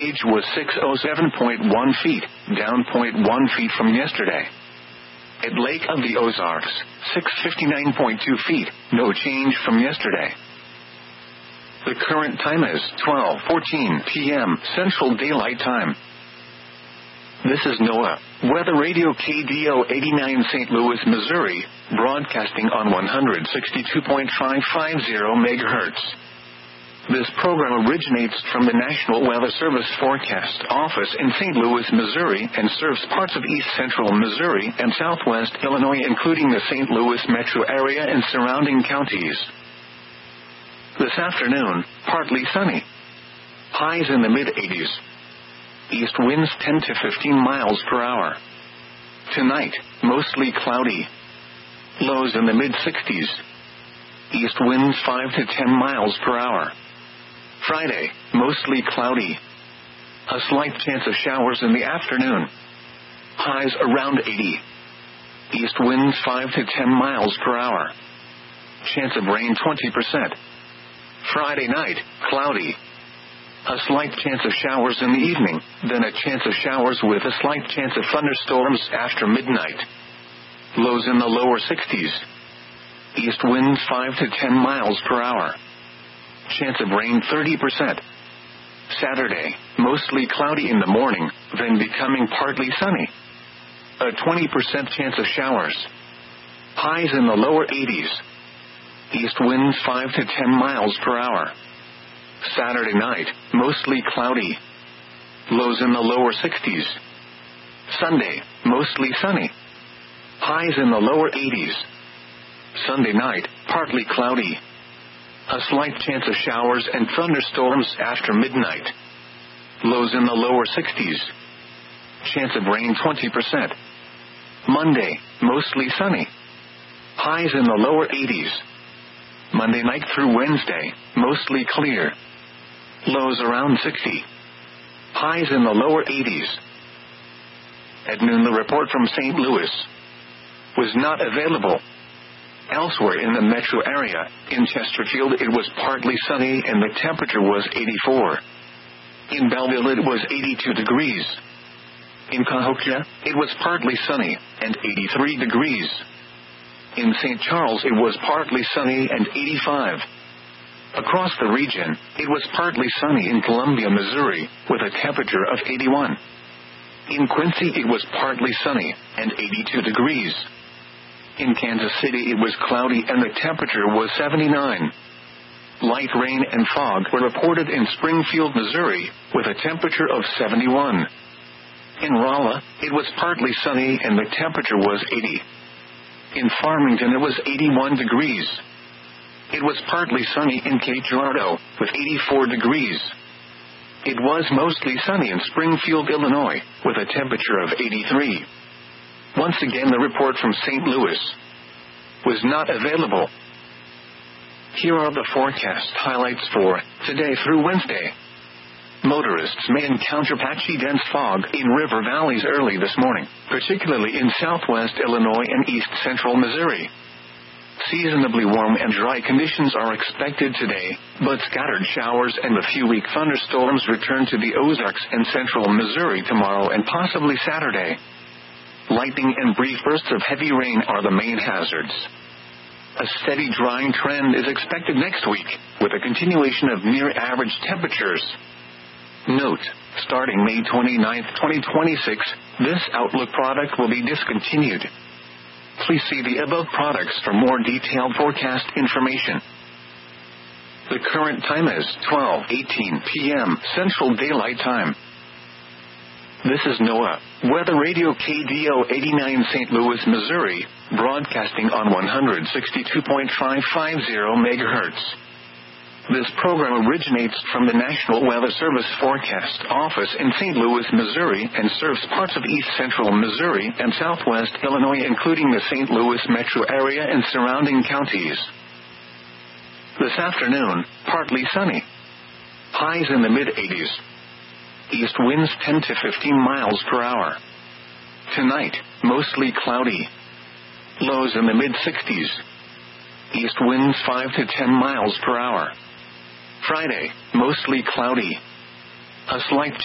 Age was 607.1 feet, down zero point 1 feet from yesterday. At Lake of the Ozarks, 659.2 feet, no change from yesterday. The current time is 12:14 p.m. Central Daylight Time. This is NOAA Weather Radio KDO 89 St. Louis, Missouri, broadcasting on 162.550 MHz. This program originates from the National Weather Service Forecast Office in St. Louis, Missouri, and serves parts of east central Missouri and southwest Illinois, including the St. Louis metro area and surrounding counties. This afternoon, partly sunny. Highs in the mid-80s. East winds 10 to 15 miles per hour. Tonight, mostly cloudy. Lows in the mid-60s. East winds 5 to 10 miles per hour. Friday, mostly cloudy. A slight chance of showers in the afternoon. Highs around 80. East winds 5 to 10 miles per hour. Chance of rain 20%. Friday night, cloudy. A slight chance of showers in the evening, then a chance of showers with a slight chance of thunderstorms after midnight. Lows in the lower 60s. East winds 5 to 10 miles per hour. Chance of rain 30%. Saturday, mostly cloudy in the morning, then becoming partly sunny. A 20% chance of showers. Highs in the lower 80s. East winds 5 to 10 miles per hour. Saturday night, mostly cloudy. Lows in the lower 60s. Sunday, mostly sunny. Highs in the lower 80s. Sunday night, partly cloudy. A slight chance of showers and thunderstorms after midnight. Lows in the lower 60s. Chance of rain 20%. Monday, mostly sunny. Highs in the lower 80s. Monday night through Wednesday, mostly clear. Lows around 60. Highs in the lower 80s. At noon, the report from St. Louis was not available. Elsewhere in the metro area, in Chesterfield it was partly sunny and the temperature was 84. In Belleville it was 82 degrees. In Cahokia, it was partly sunny and 83 degrees. In St. Charles it was partly sunny and 85. Across the region, it was partly sunny in Columbia, Missouri, with a temperature of 81. In Quincy it was partly sunny and 82 degrees. In Kansas City it was cloudy and the temperature was 79. Light rain and fog were reported in Springfield, Missouri, with a temperature of 71. In Rolla, it was partly sunny and the temperature was 80. In Farmington it was 81 degrees. It was partly sunny in Cape Girardeau, with 84 degrees. It was mostly sunny in Springfield, Illinois, with a temperature of 83. Once again, the report from St. Louis was not available. Here are the forecast highlights for today through Wednesday. Motorists may encounter patchy dense fog in river valleys early this morning, particularly in southwest Illinois and east central Missouri. Seasonably warm and dry conditions are expected today, but scattered showers and a few weak thunderstorms return to the Ozarks and central Missouri tomorrow and possibly Saturday. Lightning and brief bursts of heavy rain are the main hazards. A steady drying trend is expected next week, with a continuation of near-average temperatures. Note, starting May 29, 2026, this Outlook product will be discontinued. Please see the above products for more detailed forecast information. The current time is 12:18 p.m. Central Daylight Time. This is NOAA Weather Radio KDO 89 St. Louis, Missouri, broadcasting on 162.550 MHz. This program originates from the National Weather Service Forecast Office in St. Louis, Missouri, and serves parts of east central Missouri and southwest Illinois, including the St. Louis metro area and surrounding counties. This afternoon, partly sunny. Highs in the mid-80s. East winds 10 to 15 miles per hour. Tonight, mostly cloudy. Lows in the mid-60s. East winds 5 to 10 miles per hour. Friday, mostly cloudy. A slight